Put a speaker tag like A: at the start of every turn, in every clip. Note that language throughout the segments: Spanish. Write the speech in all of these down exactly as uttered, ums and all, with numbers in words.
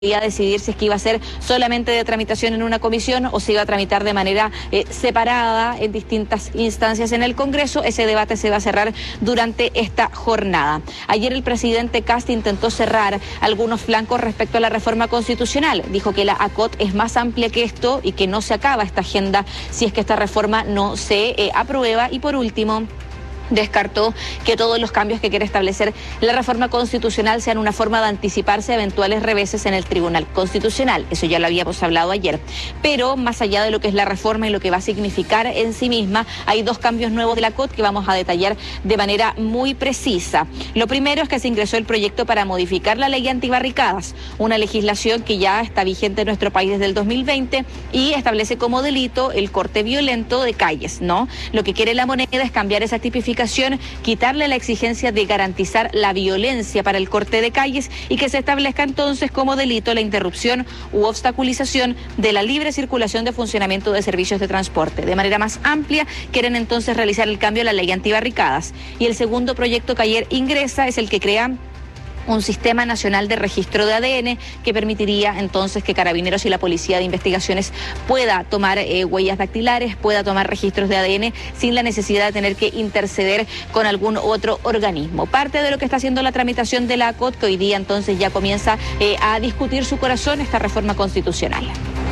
A: a decidir si es que iba a ser solamente de tramitación en una comisión o si iba a tramitar de manera eh, separada en distintas instancias en el Congreso. Ese debate se va a cerrar durante esta jornada. Ayer el presidente Kast intentó cerrar algunos flancos respecto a la reforma constitucional. Dijo que la A C O T es más amplia que esto y que no se acaba esta agenda si es que esta reforma no se eh, aprueba. Y por último, descartó que todos los cambios que quiere establecer la reforma constitucional sean una forma de anticiparse a eventuales reveses en el Tribunal Constitucional. Eso ya lo habíamos hablado ayer. Pero más allá de lo que es la reforma y lo que va a significar en sí misma, hay dos cambios nuevos de la A C O T que vamos a detallar de manera muy precisa. Lo primero es que se ingresó el proyecto para modificar la ley antibarricadas, una legislación que ya está vigente en nuestro país desde el dos mil veinte y establece como delito el corte violento de calles, ¿no? Lo que quiere la moneda es cambiar esa tipificación, quitarle la exigencia de garantizar la violencia para el corte de calles y que se establezca entonces como delito la interrupción u obstaculización de la libre circulación de funcionamiento de servicios de transporte. De manera más amplia, quieren entonces realizar el cambio a la ley antibarricadas. Y el segundo proyecto que ayer ingresa es el que crea un sistema nacional de registro de A D N que permitiría entonces que Carabineros y la Policía de Investigaciones pueda tomar eh, huellas dactilares, pueda tomar registros de A D N sin la necesidad de tener que interceder con algún otro organismo. Parte de lo que está haciendo la tramitación de la A C O T, que hoy día entonces ya comienza eh, a discutir su corazón, esta reforma constitucional.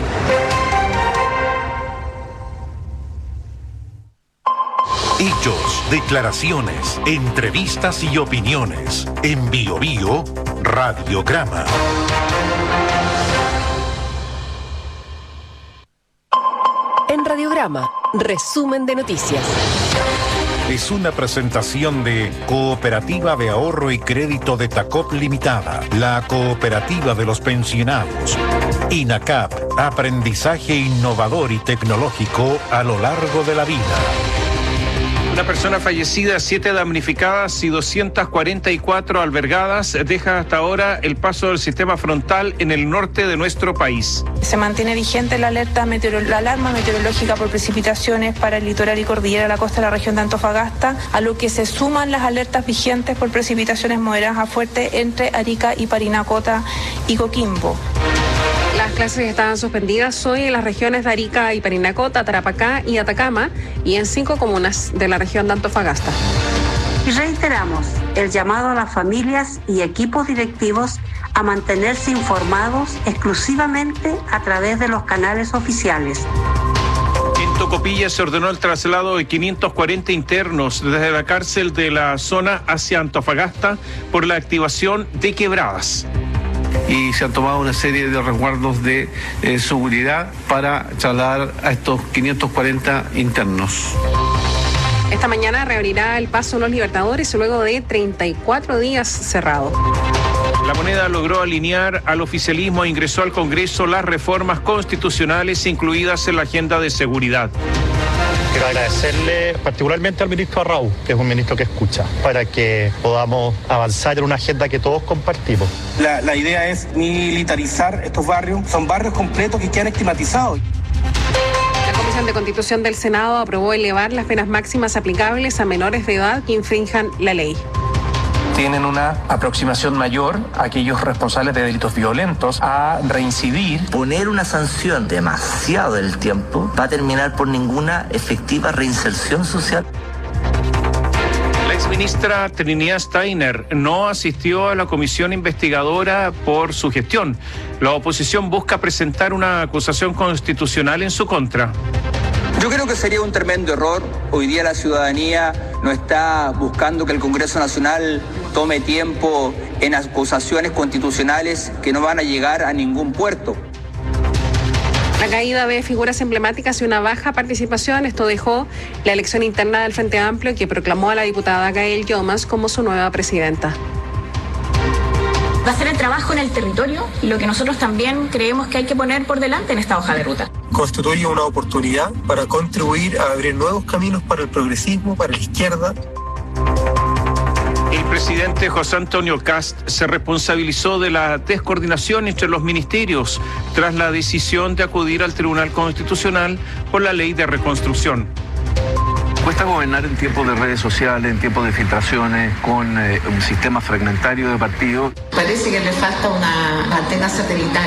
B: Hechos, declaraciones, entrevistas y opiniones. En Bio Bio, Radiograma.
C: En Radiograma, resumen de noticias.
B: Es una presentación de Cooperativa de Ahorro y Crédito de Tacop Limitada, la cooperativa de los pensionados. INACAP, aprendizaje innovador y tecnológico a lo largo de la vida.
D: Una persona fallecida, siete damnificadas y doscientas cuarenta y cuatro albergadas deja hasta ahora el paso del sistema frontal en el norte de nuestro país.
E: Se mantiene vigente la alerta meteoro- la alarma meteorológica por precipitaciones para el litoral y cordillera de la costa de la región de Antofagasta, a lo que se suman las alertas vigentes por precipitaciones moderadas a fuertes entre Arica y Parinacota y Coquimbo.
F: Las clases estaban suspendidas hoy en las regiones de Arica y Parinacota, Tarapacá y Atacama y en cinco comunas de la región de Antofagasta.
G: Y reiteramos el llamado a las familias y equipos directivos a mantenerse informados exclusivamente a través de los canales oficiales.
D: En Tocopilla se ordenó el traslado de quinientos cuarenta internos desde la cárcel de la zona hacia Antofagasta por la activación de quebradas.
H: Y se han tomado una serie de resguardos de eh, seguridad para trasladar a estos quinientos cuarenta internos.
F: Esta mañana reabrirá el paso a los Libertadores luego de treinta y cuatro días cerrado.
D: La Moneda logró alinear al oficialismo e ingresó al Congreso las reformas constitucionales incluidas en la agenda de seguridad.
I: Quiero agradecerle particularmente al ministro Arrau, que es un ministro que escucha, para que podamos avanzar en una agenda que todos compartimos.
J: La, la idea es militarizar estos barrios. Son barrios completos que quedan estigmatizados.
F: La Comisión de Constitución del Senado aprobó elevar las penas máximas aplicables a menores de edad que infrinjan la ley.
K: Tienen una aproximación mayor a aquellos responsables de delitos violentos a reincidir.
L: Poner una sanción demasiado del tiempo va a terminar por ninguna efectiva reinserción social.
D: La exministra Trinidad Steiner no asistió a la comisión investigadora por su gestión. La oposición busca presentar una acusación constitucional en su contra.
M: Yo creo que sería un tremendo error. Hoy día la ciudadanía no está buscando que el Congreso Nacional tome tiempo en acusaciones constitucionales que no van a llegar a ningún puerto.
F: La caída de figuras emblemáticas y una baja participación, esto dejó la elección interna del Frente Amplio, que proclamó a la diputada Gael Llomas como su nueva presidenta.
N: Va a ser el trabajo en el territorio y lo que nosotros también creemos que hay que poner por delante en esta hoja de ruta.
O: Constituye una oportunidad para contribuir a abrir nuevos caminos para el progresismo, para la izquierda.
D: El presidente José Antonio Kast se responsabilizó de la descoordinación entre los ministerios tras la decisión de acudir al Tribunal Constitucional por la ley de reconstrucción.
H: Cuesta gobernar en tiempos de redes sociales, en tiempos de filtraciones, con eh, un sistema fragmentario de partidos.
P: Parece que le falta una antena satelital.